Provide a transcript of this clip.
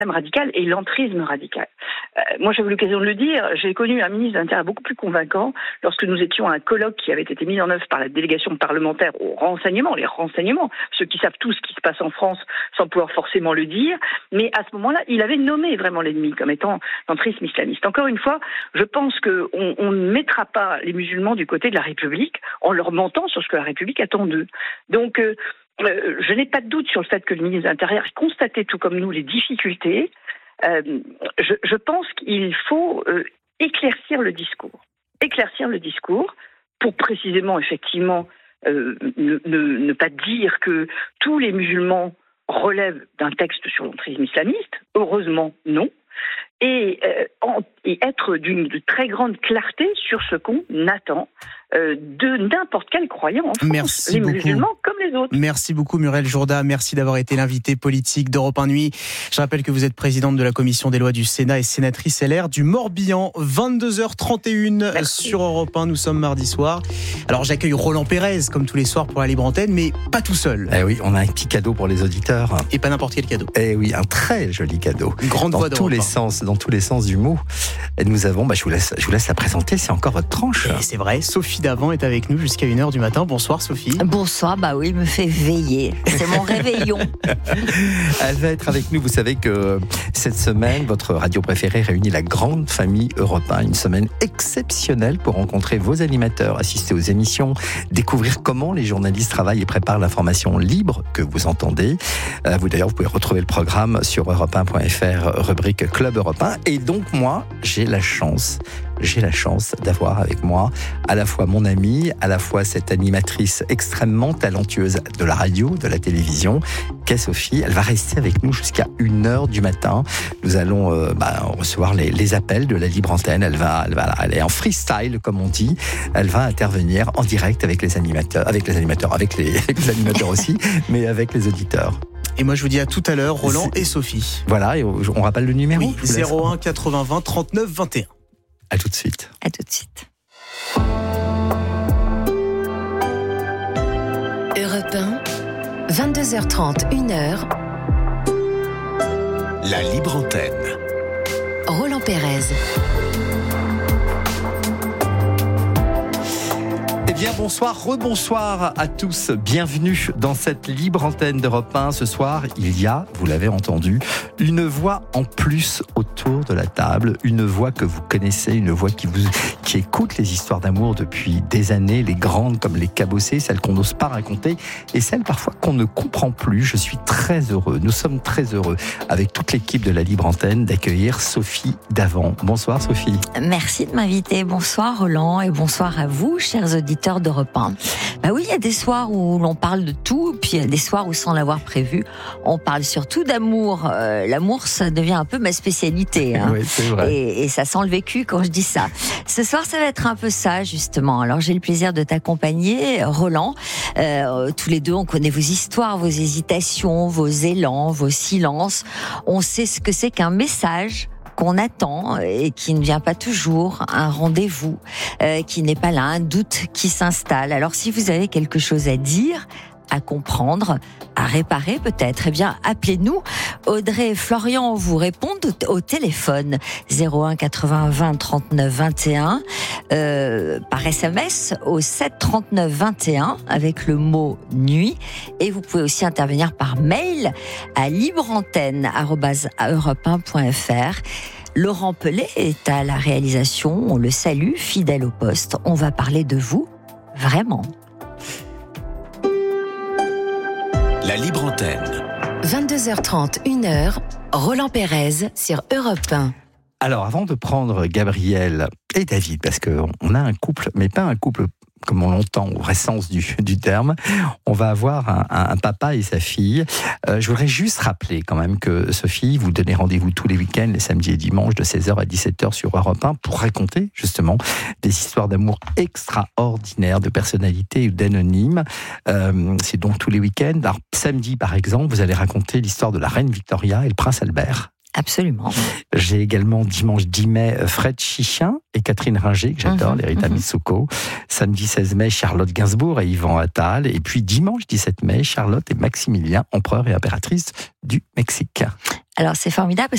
radical et l'entrisme radical. Moi, j'avais l'occasion de le dire, j'ai connu un ministre de l'Intérieur beaucoup plus convaincant lorsque nous étions à un colloque qui avait été mis en œuvre par la délégation parlementaire aux renseignements, ceux qui savent tout ce qui se passe en France sans pouvoir forcément le dire, mais à ce moment-là, il avait nommé vraiment l'ennemi comme étant l'entrisme islamiste. Encore une fois, je pense qu'on ne mettra pas les musulmans du côté de la République en leur mentant sur ce que la République attend d'eux. Donc, je n'ai pas de doute sur le fait que le ministre de l'Intérieur constatait tout comme nous les difficultés. Je pense qu'il faut éclaircir le discours pour précisément, effectivement, ne pas dire que tous les musulmans relèvent d'un texte sur l'entrisme islamiste. Heureusement, non. Et être de très grande clarté sur ce qu'on attend de n'importe quel croyant en France, Merci les beaucoup. musulmans comme les autres. Merci beaucoup Muriel Jourda, merci d'avoir été l'invité politique d'Europe 1 Nuit. Je rappelle que vous êtes présidente de la commission des lois du Sénat et sénatrice LR du Morbihan, 22h31 Merci. sur Europe 1, nous sommes mardi soir. Alors j'accueille Roland Pérez comme tous les soirs pour la libre antenne, mais pas tout seul. Eh oui, on a un petit cadeau pour les auditeurs. Et pas n'importe quel cadeau. Eh oui, un très joli cadeau. Une grande voix Dans tous les sens du mot. Et nous avons, je vous laisse la présenter, c'est encore votre tranche. Et c'est vrai, Sophie Davant est avec nous jusqu'à 1h du matin. Bonsoir Sophie. Bonsoir, oui, il me fait veiller. C'est mon réveillon. Elle va être avec nous. Vous savez que cette semaine, votre radio préférée réunit la grande famille Europe 1. Une semaine exceptionnelle pour rencontrer vos animateurs, assister aux émissions, découvrir comment les journalistes travaillent et préparent l'information libre que vous entendez. Vous pouvez retrouver le programme sur europe1.fr, rubrique Club Europe 1. Et donc moi, j'ai la chance d'avoir avec moi à la fois mon amie, à la fois cette animatrice extrêmement talentueuse de la radio, de la télévision, qu'est Sophie. Elle va rester avec nous jusqu'à 1h du matin. Nous allons recevoir les appels de la libre antenne. Elle est en freestyle, comme on dit. Elle va intervenir en direct avec les animateurs aussi, mais avec les auditeurs. Et moi je vous dis à tout à l'heure, Roland et Sophie. Voilà, et on rappelle le numéro. Oui, 01 80 20 39 21. À tout de suite. À tout de suite. Europe 1, 22h30, 1h. La libre antenne. Roland Pérez. Eh bien, rebonsoir à tous. Bienvenue dans cette libre antenne d'Europe 1. Ce soir, il y a, vous l'avez entendu, une voix en plus autour de la table. Une voix que vous connaissez, une voix qui écoute les histoires d'amour depuis des années, les grandes comme les cabossées, celles qu'on n'ose pas raconter et celles parfois qu'on ne comprend plus. Je suis très heureux, nous sommes très heureux, avec toute l'équipe de la libre antenne, d'accueillir Sophie Davant. Bonsoir Sophie. Merci de m'inviter. Bonsoir Roland et bonsoir à vous, chers auditeurs d'Europe 1. Oui, il y a des soirs où l'on parle de tout, puis il y a des soirs où, sans l'avoir prévu, on parle surtout d'amour. L'amour, ça devient un peu ma spécialité. Oui, c'est vrai. Et ça sent le vécu quand je dis ça. Ce soir, ça va être un peu ça, justement. Alors, j'ai le plaisir de t'accompagner, Roland. Tous les deux, on connaît vos histoires, vos hésitations, vos élans, vos silences. On sait ce que c'est qu'un message qu'on attend et qui ne vient pas toujours, un rendez-vous qui n'est pas là, un doute qui s'installe. Alors si vous avez quelque chose à dire, à comprendre, à réparer peut-être, eh bien appelez-nous. Audrey et Florian vous répondent au téléphone 01 80 20 39 21 par SMS au 7 39 21 avec le mot nuit, et vous pouvez aussi intervenir par mail à libreantenne@europe1.fr. Laurent Pellet est à la réalisation, on le salue, fidèle au poste. On va parler de vous, vraiment. La libre antenne. 22h30, 1h. Roland Pérez sur Europe 1. Alors, avant de prendre Gabriel et David, parce qu'on a un couple, mais pas un couple comme on l'entend au vrai sens du terme, on va avoir un papa et sa fille. Je voudrais juste rappeler quand même que Sophie, vous donnez rendez-vous tous les week-ends, les samedis et dimanches, de 16h à 17h sur Europe 1 pour raconter justement des histoires d'amour extraordinaires, de personnalités ou d'anonymes. C'est donc tous les week-ends. Alors, samedi, par exemple, vous allez raconter l'histoire de la reine Victoria et le prince Albert. Absolument. J'ai également dimanche 10 mai Fred Chichin et Catherine Ringer, que j'adore, les Rita Mitsuko. Samedi 16 mai Charlotte Gainsbourg et Yvan Attal. Et puis dimanche 17 mai Charlotte et Maximilien, empereur et impératrice du Mexique. Alors c'est formidable parce